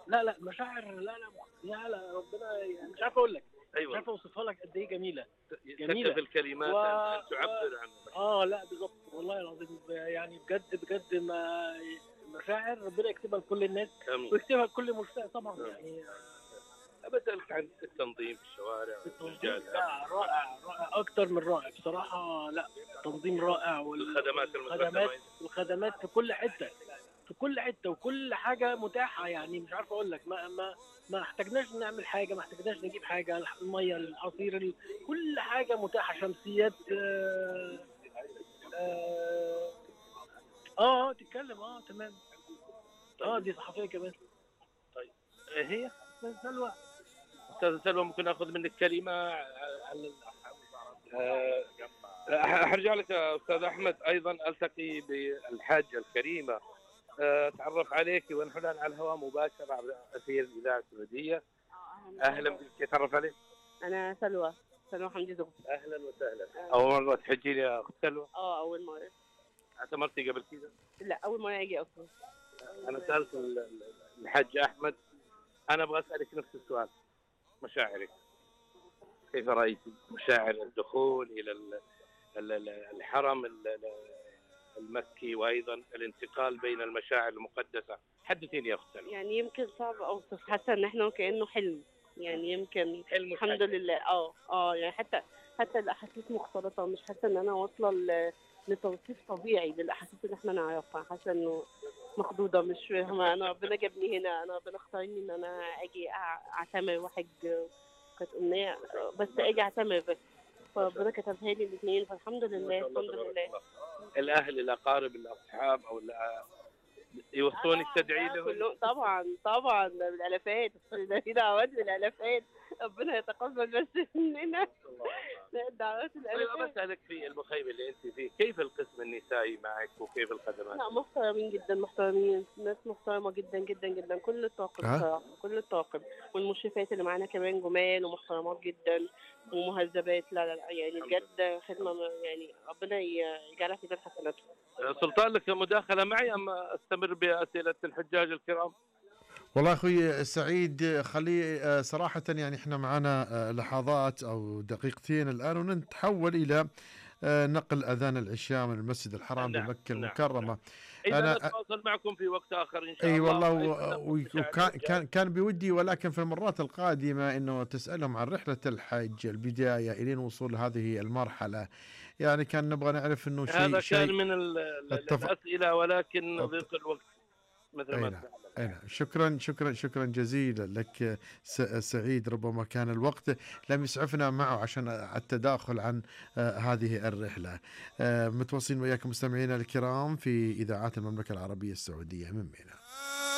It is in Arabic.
لا لا مشاعر، لا ربنا يعني مش عارف اقول لك، مش عارف ايوه، اوصفها لك قد ايه جميله. تكفي الكلمات ان تعبر عن لا بالظبط والله العظيم، يعني بجد ما مشاعر ربنا يكتبها لكل الناس امين. ويكتبها لكل مشتاق طبعا يعني. بسألك عن التنظيم في الشوارع التنظيم ورجال لا رائع اكتر من رائع بصراحه، لا تنظيم رائع، الخدمات والخدمات، المقدمة. والخدمات في كل حته، في كل حته وكل حاجه متاحه، يعني مش عارف اقول لك، ما احتاجناش نعمل حاجه، ما احتاجناش نجيب حاجه، الميه، العصير، كل حاجه متاحه، شمسيات اه تتكلم تمام. طيب. دي صحفيه كمان. طيب، هي بس سلوى. أستاذ سلوى ممكن آخذ منك كلمة عن حرجع لك يا أستاذ أحمد. أيضا ألتقي بالحاجة الكريمة، أتعرف عليك ونحن على الهواء مباشرة على أثير الإذاعة السعودية. أهلا بك، أتعرف عليك. أنا سلوى حمدي زغبي. أهلا وسهلا. أول مرة تحجي لي يا أخت سلوى؟ أول مرة. اعتمرتي قبل كذا؟ لا، أول مرة أجي أصلا. أنا سألت الحاج أحمد، أنا أبغى أسألك نفس السؤال. مشاعرك كيف رأيتي مشاعر الدخول إلى الحرم المكي، وأيضا الانتقال بين المشاعر المقدسة؟ حدثيني يا أخت سلوى. يعني يمكن صعب أوصف، حاسة إن إحنا كأنه حلم، يعني يمكن حلم. الحمد لله. يعني حتى الأحاسيس مختلطة، مش حاسة إن أنا واصلة لتوصيف طبيعي للأحاسيس اللي إحنا نعرفها. حاسة إنه مخضوضة، مش فاهمة. أنا ربنا جابني هنا، أنا ربنا اختارني إن أنا أجي أعتمر وحج، كانت أمنية بس أجي أعتمر بس، فربنا كتبها لي الاثنين، فالحمد لله الحمد لله. الأهل، الأقارب، الأصحاب أو يوصونك تدعي لهم؟ كلهم طبعا بالالافات، ده في دعوات بالالافات، ربنا يتقبل بس مننا دعوات الالافات. طيب، بسألك في المخيم اللي أنت فيه، كيف القسم النسائي معك وكيف الخدمات؟ لا، محترمين جدا، محترمين، ناس محترمة جدا جدا جدا، كل الطاقم بصراحة، كل الطاقم، والمشرفات اللي معانا كمان جمال ومحترمات جدا ومهذبات. لا يعني بجد خدمة، يعني ربنا يجعلها في ذات حسناتهم. سلطان، لك مداخلة معي أم أستمر بأسئلة الحجاج الكرام؟ والله أخوي سعيد، خلي صراحة يعني إحنا معنا لحظات أو دقيقتين الآن ونتحول إلى نقل أذان العشاء من المسجد الحرام بمكة المكرمة. إذا نتواصل معكم في وقت آخر إن شاء الله. والله، وكان بودي، ولكن في المرات القادمة إنه تسألهم عن رحلة الحج، البداية إلين وصول هذه المرحلة. يعني كان نبغى نعرف إنه هذا كان من الأسئلة، ولكن ضيق الوقت مثل ما تعلم. شكرا جزيلا لك سعيد. ربما كان الوقت لم يسعفنا معه عشان التداخل عن هذه الرحلة. متواصلين وياكم مستمعينا الكرام في إذاعات المملكة العربية السعودية من ميناء.